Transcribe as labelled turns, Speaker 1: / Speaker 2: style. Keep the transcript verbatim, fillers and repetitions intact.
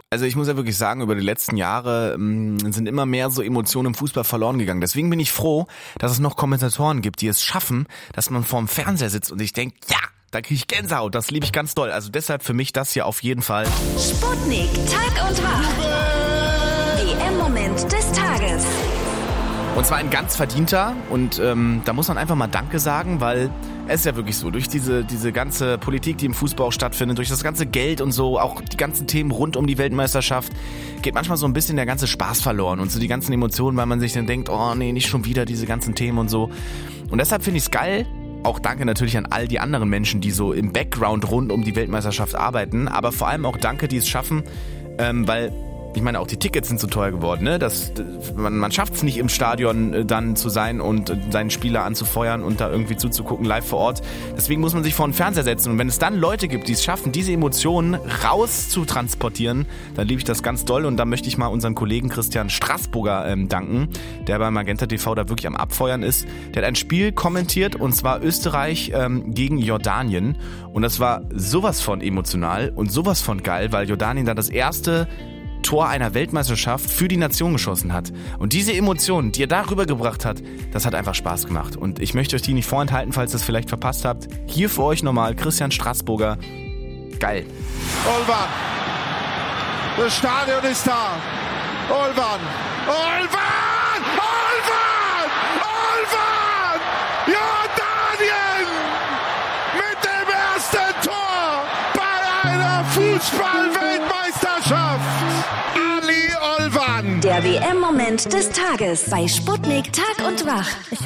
Speaker 1: Also ich muss ja wirklich sagen, über die letzten Jahre mh, sind immer mehr so Emotionen im Fußball verloren gegangen. Deswegen bin ich froh, dass es noch Kommentatoren gibt, die es schaffen, dass man vorm Fernseher sitzt und ich denke, ja, da kriege ich Gänsehaut, das liebe ich ganz doll. Also deshalb für mich das hier auf jeden Fall.
Speaker 2: Sputnik, Tag und Wach. W M-Moment des Tages.
Speaker 1: Und zwar ein ganz verdienter und ähm, da muss man einfach mal Danke sagen, weil es ist ja wirklich so, durch diese diese ganze Politik, die im Fußball auch stattfindet, durch das ganze Geld und so, auch die ganzen Themen rund um die Weltmeisterschaft, geht manchmal so ein bisschen der ganze Spaß verloren und so die ganzen Emotionen, weil man sich dann denkt, oh nee, nicht schon wieder diese ganzen Themen und so. Und deshalb finde ich es geil, auch danke natürlich an all die anderen Menschen, die so im Background rund um die Weltmeisterschaft arbeiten, aber vor allem auch danke, die es schaffen, ähm, weil ich meine, auch die Tickets sind so teuer geworden, ne? Das, man, man schafft es nicht im Stadion äh, dann zu sein und äh, seinen Spieler anzufeuern und da irgendwie zuzugucken, live vor Ort. Deswegen muss man sich vor den Fernseher setzen. Und wenn es dann Leute gibt, die es schaffen, diese Emotionen raus zu transportieren, dann liebe ich das ganz doll. Und da möchte ich mal unseren Kollegen Christian Straßburger ähm, danken, der bei Magenta T V da wirklich am Abfeuern ist. Der hat ein Spiel kommentiert und zwar Österreich ähm, gegen Jordanien. Und das war sowas von emotional und sowas von geil, weil Jordanien da das erste Tor einer Weltmeisterschaft für die Nation geschossen hat. Und diese Emotionen, die er darüber gebracht hat, das hat einfach Spaß gemacht. Und ich möchte euch die nicht vorenthalten, falls ihr es vielleicht verpasst habt. Hier für euch nochmal Christian Straßburger. Geil.
Speaker 3: Olvan. Das Stadion ist da. Olvan. Olvan! Olvan! Olvan! Jordanien! Mit dem ersten Tor bei einer Fußball-Weltmeisterschaft. Ali Olvan.
Speaker 2: Der W M-Moment des Tages bei Sputnik, Tag und Wach.